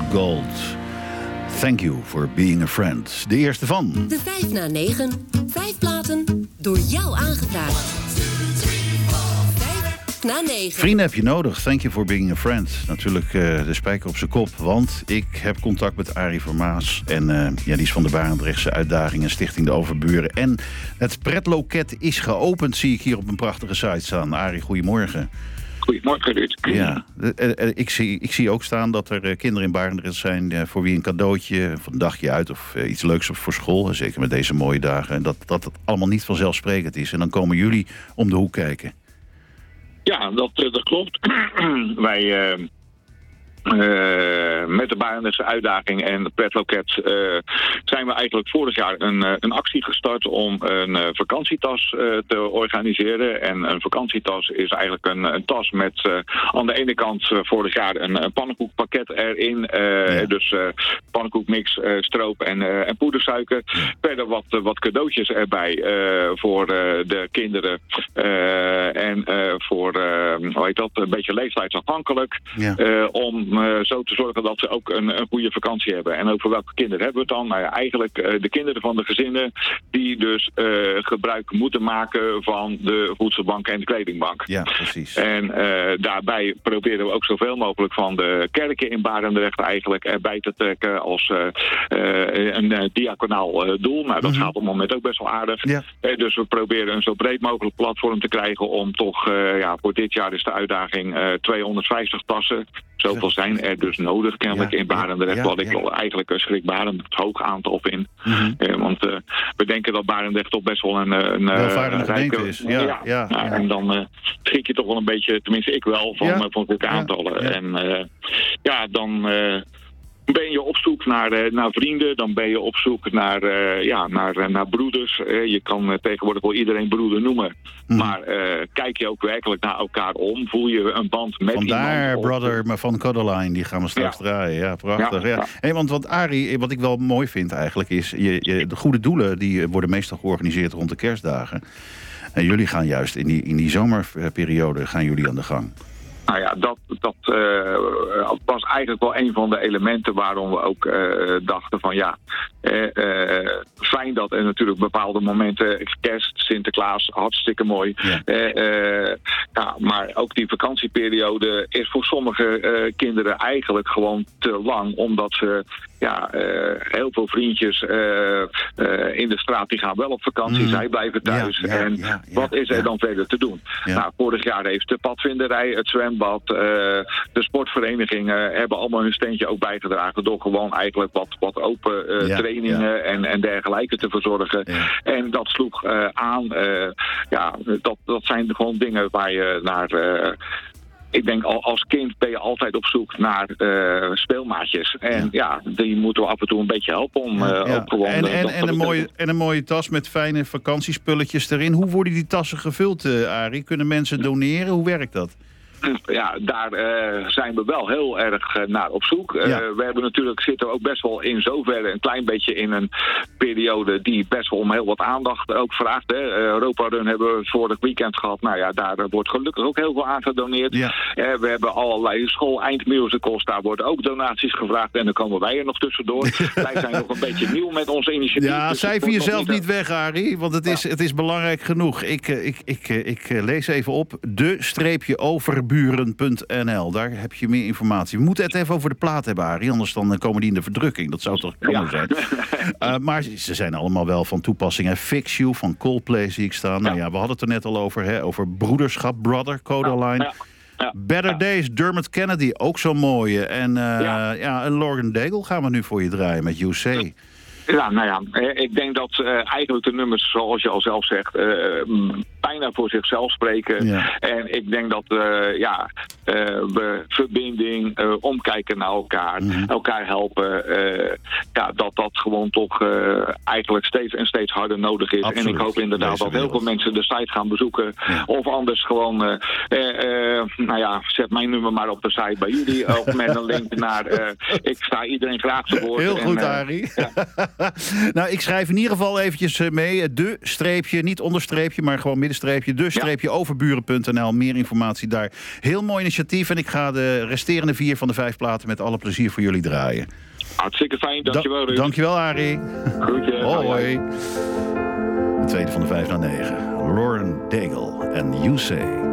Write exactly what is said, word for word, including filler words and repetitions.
Gold. Thank you for being a friend. De eerste van... De vijf na negen. Vijf platen door jou aangevraagd. Vijf na negen. Vrienden heb je nodig. Thank you for being a friend. Natuurlijk uh, de spijker op zijn kop. Want ik heb contact met Arie Vermaas. En uh, ja, die is van de Barendrechtse Uitdagingen Stichting De Overburen. En het pretloket is geopend, zie ik hier op een prachtige site staan. Arie, goedemorgen. Goedemorgen, Ruud. Ja, ik zie, ik zie ook staan dat er kinderen in Barendrecht zijn voor wie een cadeautje, of een dagje uit of iets leuks voor school. Zeker met deze mooie dagen. En dat, dat het allemaal niet vanzelfsprekend is. En dan komen jullie om de hoek kijken. Ja, dat, dat klopt. Wij... Uh... Uh, met de Barendrechtse Uitdaging en het pretloket uh, zijn we eigenlijk vorig jaar een, uh, een actie gestart om een uh, vakantietas uh, te organiseren. En een vakantietas is eigenlijk een, een tas met uh, aan de ene kant uh, vorig jaar een, een pannenkoekpakket erin. Uh, ja. Dus uh, pannenkoekmix, uh, stroop en, uh, en poedersuiker. Ja. Verder wat, uh, wat cadeautjes erbij uh, voor uh, de kinderen. Uh, en uh, voor, uh, hoe heet dat, een beetje leeftijdsafhankelijk. Ja. Uh, om Uh, zo te zorgen dat ze ook een, een goede vakantie hebben. En over welke kinderen hebben we het dan? Nou ja, eigenlijk uh, de kinderen van de gezinnen die dus uh, gebruik moeten maken van de voedselbank en de kledingbank. Ja, precies. En uh, daarbij proberen we ook zoveel mogelijk van de kerken in Barendrecht eigenlijk erbij te trekken als uh, uh, een uh, diaconaal uh, doel. Nou, dat mm-hmm. gaat op het moment ook best wel aardig. Ja. Uh, dus we proberen een zo breed mogelijk platform te krijgen om toch, uh, ja, voor dit jaar is de uitdaging uh, tweehonderdvijftig tassen. Zoveel zijn er dus nodig, kennelijk, ja, in Barendrecht. Ja, ja, wat ik ja. eigenlijk een schrikbarend hoog aantal vind. Mm-hmm. Uh, want uh, we denken dat Barendrecht toch best wel een, een, welvarende rijke gemeente is. Ja, ja, ja, nou, ja. En dan uh, schrik je toch wel een beetje, tenminste ik wel, van, ja. uh, van zulke aantallen. Ja, ja. En uh, ja, dan... Uh, ben je op zoek naar, uh, naar vrienden, dan ben je op zoek naar, uh, ja, naar, uh, naar broeders. Uh, je kan uh, tegenwoordig wel iedereen broeder noemen. Mm. Maar uh, kijk je ook werkelijk naar elkaar om? Voel je een band met Vandaar iemand? Vandaar Brother maar van Codaline, die gaan we straks ja. draaien. Ja, prachtig. Ja, ja. Ja. Hey, want wat Arie, wat ik wel mooi vind eigenlijk is... Je, je, de goede doelen die worden meestal georganiseerd rond de kerstdagen. En jullie gaan juist in die, in die zomerperiode gaan jullie aan de gang. Nou ja, dat, dat uh, was eigenlijk wel een van de elementen waarom we ook uh, dachten van ja, uh, uh, fijn dat er natuurlijk bepaalde momenten, kerst, Sinterklaas, hartstikke mooi. Ja. Uh, uh, ja, maar ook die vakantieperiode is voor sommige uh, kinderen eigenlijk gewoon te lang, omdat ze ja, uh, heel veel vriendjes uh, uh, in de straat die gaan wel op vakantie, mm. zij blijven thuis. Ja, ja, en ja, ja, wat is er ja. dan verder te doen? Ja. Nou, vorig jaar heeft de padvinderij, het zwembad, uh, de sportverenigingen hebben allemaal hun steentje ook bijgedragen door gewoon eigenlijk wat, wat open uh, ja, trainingen ja. En, en dergelijke te verzorgen. Ja. En dat sloeg uh, aan. Uh, ja, dat, dat zijn gewoon dingen waar je naar... Uh, Ik denk, al als kind ben je altijd op zoek naar uh, speelmaatjes. En ja. ja, die moeten we af en toe een beetje helpen om ja, uh, ja. ook gewoon... En, uh, en, en, een mooie, en een mooie tas met fijne vakantiespulletjes erin. Hoe worden die tassen gevuld, uh, Arie? Kunnen mensen doneren? Hoe werkt dat? Ja, daar uh, zijn we wel heel erg uh, naar op zoek. Uh, ja. We hebben natuurlijk, zitten ook best wel in zoverre een klein beetje in een periode die best wel om heel wat aandacht ook vraagt. Hè. Uh, Europa Run hebben we vorig weekend gehad. Nou ja, daar uh, wordt gelukkig ook heel veel aan gedoneerd. Ja. Uh, we hebben allerlei school-eindmusicals, daar worden ook donaties gevraagd. En dan komen wij er nog tussendoor. Wij zijn nog een beetje nieuw met ons initiatief. Ja, dus cijfer jezelf niet weg, Arie. Want het is, ja. het is belangrijk genoeg. Ik, ik, ik, ik, ik lees even op. De-streepje over buren punt n l. Daar heb je meer informatie. We moeten het even over de plaat hebben, Arie. Anders dan komen die in de verdrukking. Dat zou toch jammer ja. zijn. uh, maar ze zijn allemaal wel van toepassing. Hè. Fix You van Coldplay zie ik staan. Ja. Nou ja, we hadden het er net al over. Hè, over broederschap, Brother, Codaline. Ja. Ja. Ja. Better ja. Days, Dermot Kennedy, ook zo'n mooie. En uh, ja. ja, en Lorgan Daigle gaan we nu voor je draaien met You Say. Ja. Ja, nou ja, ik denk dat uh, eigenlijk de nummers, zoals je al zelf zegt, uh, bijna voor zichzelf spreken. Ja. En ik denk dat uh, ja, uh, we verbinding, uh, omkijken naar elkaar, mm-hmm. elkaar helpen, uh, ja, dat dat gewoon toch uh, eigenlijk steeds en steeds harder nodig is. Absoluut. En ik hoop inderdaad Deze dat heel veel mensen de site gaan bezoeken. Ja. Of anders gewoon, uh, uh, uh, nou ja, zet mijn nummer maar op de site bij jullie. Of met een link naar, uh, ik sta iedereen graag te woord. Heel goed, en, uh, Arie. Ja. Nou, ik schrijf in ieder geval eventjes mee. De streepje, niet onderstreepje, maar gewoon middenstreepje. De streepje overburen punt n l. Meer informatie daar. Heel mooi initiatief. En ik ga de resterende vier van de vijf platen met alle plezier voor jullie draaien. Hartstikke fijn, dankjewel Ruud. Da- dankjewel Arie. Groetje. Hoi. De tweede van de vijf naar negen. Lauren Daigle en You Say.